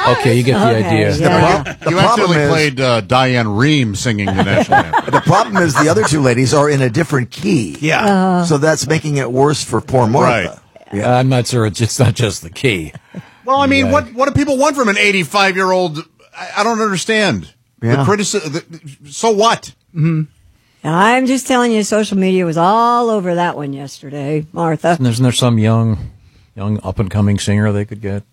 Okay, you get the idea. Yeah. You accidentally played Diane Rehm singing the national anthem. The problem is the other two ladies are in a different key. Yeah. So that's making it worse for poor Martha. Right. I'm not sure it's not just the key. Well, I mean, what do people want from an 85-year-old? I don't understand. Yeah. The criticism. So what? I'm just telling you, social media was all over that one yesterday, Martha. And isn't there some young up-and-coming singer they could get?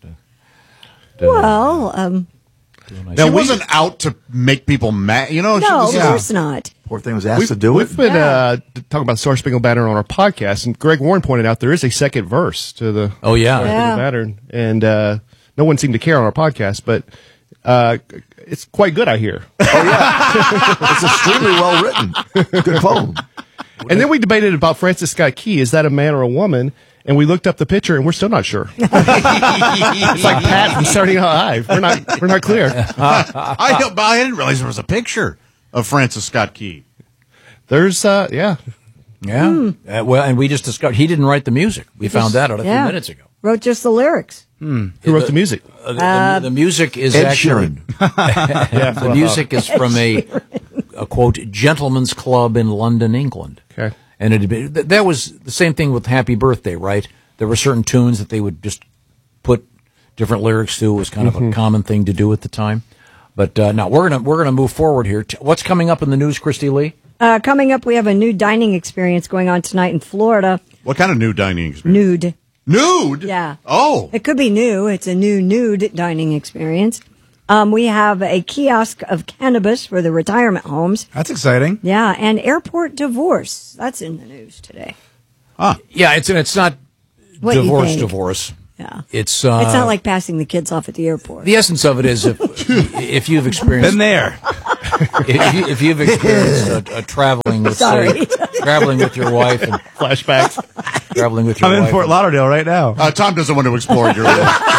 Well, She wasn't out to make people mad. You know, no, of she course not. Poor thing was asked to do it. We've been talking about Star Spangled Banner on our podcast, and Greg Warren pointed out there is a second verse to the Oh, yeah. Star Spangled Banner, and no one seemed to care on our podcast, but it's quite good, I hear. It's extremely well written. Good poem. And then we debated about Francis Scott Key. Is that a man or a woman? And we looked up the picture, and we're still not sure. It's like Pat from Saturday Night Live. We're not clear. I didn't realize there was a picture of Francis Scott Key. There's Yeah. Well, and we just discovered he didn't write the music. We found that out a few minutes ago. Wrote just the lyrics. who wrote the music? The music is Ed actually Sheeran. the music is from a quote gentleman's club in London, England. Okay. And that was the same thing with Happy Birthday, right? There were certain tunes that they would just put different lyrics to. It was kind of a common thing to do at the time. But now we're gonna move forward here. What's coming up in the news, Christy Lee? Coming up, we have a new dining experience going on tonight in Florida. What kind of new dining experience? Nude. Nude? Yeah. Oh. It could be new. It's a new nude dining experience. We have a kiosk of cannabis for the retirement homes. That's exciting. Yeah, and airport divorce. That's in the news today. Yeah, it's not What do you think? divorce. Yeah. It's not like passing the kids off at the airport. the essence of it is if you've experienced Been there. if you've experienced traveling with traveling with your wife and Flashbacks. traveling with your I'm wife in Fort Lauderdale right now. Tom doesn't want to explore your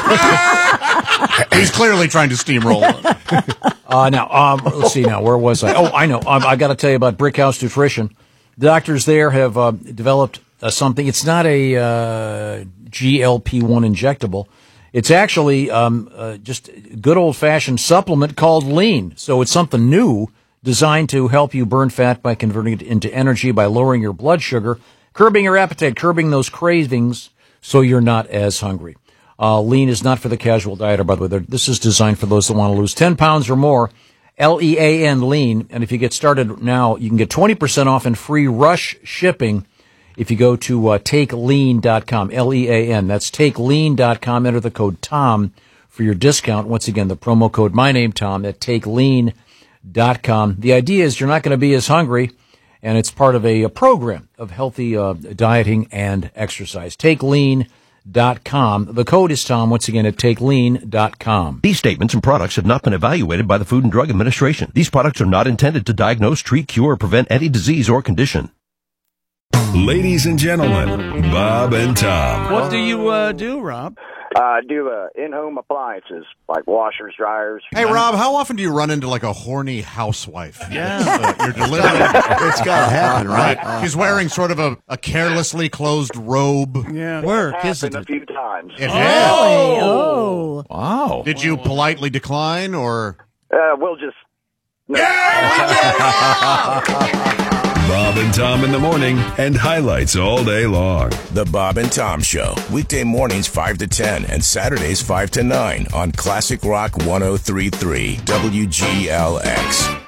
He's clearly trying to steamroll. Now, let's see now. Where was I? Oh, I know. I got to tell you about Brickhouse Nutrition. The doctors there have developed something. It's not a GLP-1 injectable. It's actually just good old-fashioned supplement called Lean. So it's something new designed to help you burn fat by converting it into energy by lowering your blood sugar, curbing your appetite, curbing those cravings so you're not as hungry. Lean is not for the casual dieter, by the way. This is designed for those that want to lose 10 pounds or more. Lean, Lean. And if you get started now, you can get 20% off and free rush shipping if you go to takelean.com, Lean. That's takelean.com. Enter the code TOM for your discount. Once again, the promo code my name Tom at takelean.com. The idea is you're not going to be as hungry, and it's part of a program of healthy dieting and exercise. Takelean.com. The code is Tom, once again, at takelean.com. These statements and products have not been evaluated by the Food and Drug Administration. These products are not intended to diagnose, treat, cure, or prevent any disease or condition. Ladies and gentlemen, Bob and Tom. What do you do, Rob? Do in-home appliances like washers, dryers. Hey, Rob, how often do you run into like a horny housewife? Yeah. You're delivering. It's got to happen, right? She's wearing sort of a carelessly closed robe. Yeah. Work, isn't Happened it? a few times. It has. Oh. Wow. Did you politely decline or? We'll just. Bob and Tom in the morning and highlights all day long. The Bob and Tom Show, weekday mornings 5 to 10 and Saturdays 5 to 9 on Classic Rock 103.3 WGLX.